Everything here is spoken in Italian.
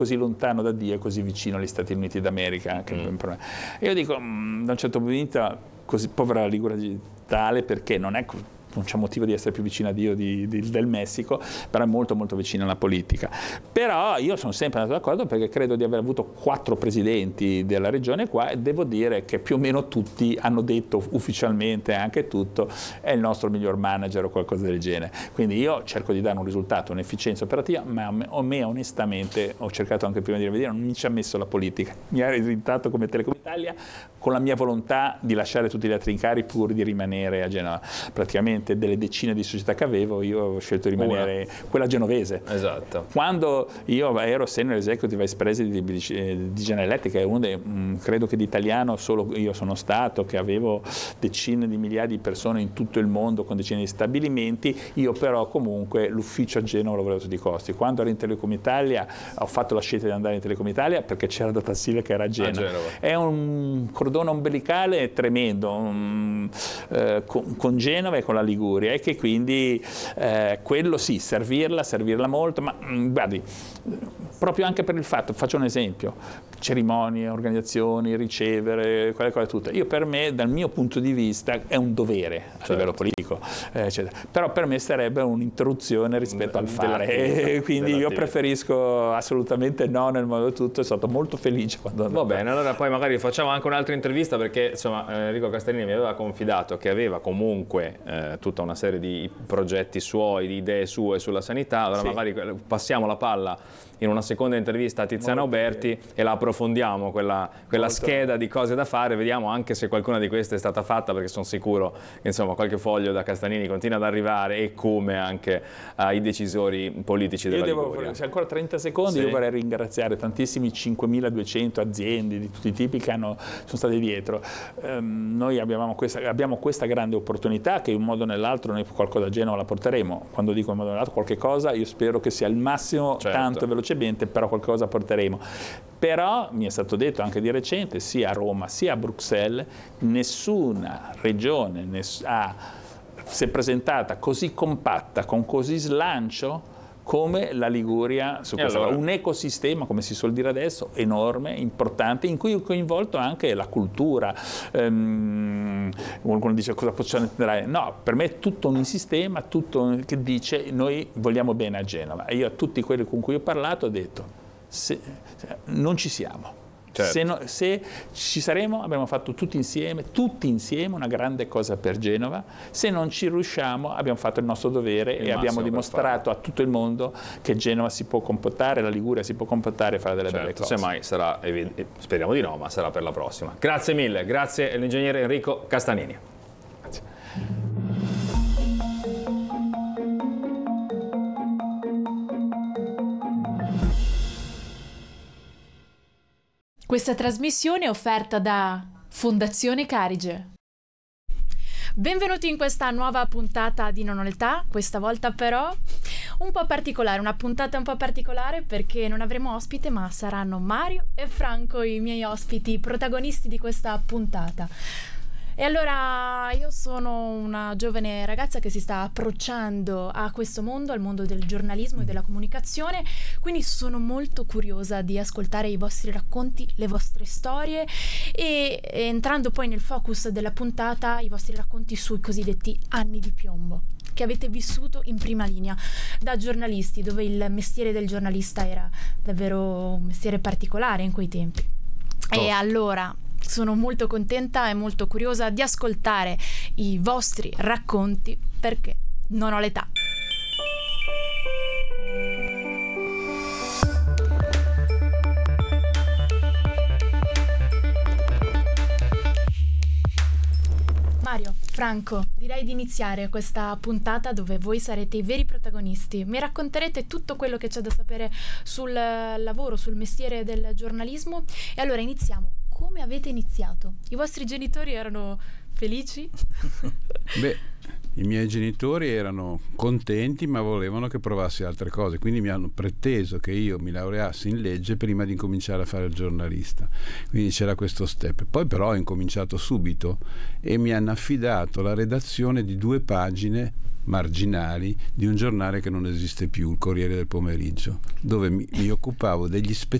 così lontano da Dio e così vicino agli Stati Uniti d'America. E io dico, da un certo punto di vista, così povera la Liguria tale, perché non c'è motivo di essere più vicino a Dio del Messico, però è molto molto vicino alla politica. Però io sono sempre andato d'accordo, perché credo di aver avuto 4 presidenti della regione qua, e devo dire che più o meno tutti hanno detto ufficialmente anche tutto, è il nostro miglior manager o qualcosa del genere. Quindi io cerco di dare un risultato, un'efficienza operativa, ma a me onestamente, ho cercato anche prima di vedere, non mi ci ha messo la politica, mi ha risultato come Telecom Italia, con la mia volontà di lasciare tutti gli altri incarichi pur di rimanere a Genova. Praticamente delle decine di società che avevo, io avevo scelto di rimanere quella genovese. Esatto. Quando io ero senior executive vice president di General Electric, è uno credo che di italiano solo io sono stato, che avevo decine di migliaia di persone in tutto il mondo con decine di stabilimenti. Io però comunque l'ufficio a Genova lo volevo a tutti i costi. Quando ero in Telecom Italia ho fatto la scelta di andare in Telecom Italia perché c'era Data Silva che era a Genova. È un cordone ombelicale tremendo con Genova e con la Liguria, e che quindi quello sì, servirla molto, ma guardi, proprio anche per il fatto, faccio un esempio, cerimonie, organizzazioni, ricevere, quelle cose tutte. Io, per me, dal mio punto di vista, è un dovere a livello politico, eccetera. Però per me sarebbe un'interruzione rispetto al fare, quindi io preferisco assolutamente no nel modo tutto. Sono stato molto felice quando Va bene, allora poi magari facciamo anche un'altra intervista, perché insomma Enrico Castellini mi aveva confidato che aveva comunque tutta una serie di progetti suoi, di idee sue sulla sanità. Allora magari passiamo la palla in una seconda intervista a Tiziana Uberti e la approfondiamo quella scheda di cose da fare, vediamo anche se qualcuna di queste è stata fatta, perché sono sicuro che insomma qualche foglio da Castellini continua ad arrivare, e come anche ai decisori politici della Liguria. Se ancora 30 secondi, io vorrei ringraziare tantissimi 5.200 aziende di tutti i tipi che sono state dietro. Noi abbiamo questa grande opportunità, che in un modo o nell'altro noi qualcosa a Genova la porteremo. Quando dico in un modo o nell'altro qualche cosa, io spero che sia il massimo, tanto velocemente, però qualcosa porteremo. Però mi è stato detto anche di recente, sia a Roma sia a Bruxelles, nessuna regione si è presentata così compatta, con così slancio come la Liguria su questo. Un ecosistema, come si suol dire adesso, enorme, importante, in cui ho coinvolto anche la cultura. Qualcuno dice cosa possiamo entrare? No, per me è tutto un sistema, tutto che dice noi vogliamo bene a Genova. E io a tutti quelli con cui ho parlato ho detto non ci siamo. Se ci saremo, abbiamo fatto tutti insieme una grande cosa per Genova. Se non ci riusciamo, abbiamo fatto il nostro dovere e abbiamo dimostrato a tutto il mondo che Genova si può comportare, la Liguria si può comportare e fare delle belle cose. Semmai sarà, speriamo di no, ma sarà per la prossima. Grazie mille, grazie all'ingegnere Enrico Castanini. Grazie. Questa trasmissione è offerta da Fondazione Carige. Benvenuti in questa nuova puntata di Non ho l'età, questa volta però un po' particolare, una puntata un po' particolare perché non avremo ospite, ma saranno Mario e Franco i miei ospiti, protagonisti di questa puntata. E allora io sono una giovane ragazza che si sta approcciando a questo mondo, al mondo del giornalismo e della comunicazione, quindi sono molto curiosa di ascoltare i vostri racconti, le vostre storie e entrando poi nel focus della puntata, i vostri racconti sui cosiddetti anni di piombo che avete vissuto in prima linea da giornalisti, dove il mestiere del giornalista era davvero un mestiere particolare in quei tempi. E allora sono molto contenta e molto curiosa di ascoltare i vostri racconti, perché non ho l'età. Mario, Franco, direi di iniziare questa puntata dove voi sarete i veri protagonisti. Mi racconterete tutto quello che c'è da sapere sul lavoro, sul mestiere del giornalismo. E allora iniziamo. Come avete iniziato? I vostri genitori erano felici? Beh, i miei genitori erano contenti, ma volevano che provassi altre cose, quindi mi hanno preteso che io mi laureassi in legge prima di incominciare a fare il giornalista. Quindi c'era questo step. Poi però ho incominciato subito e mi hanno affidato la redazione di 2 pagine marginali di un giornale che non esiste più, il Corriere del Pomeriggio, dove mi occupavo degli spettacoli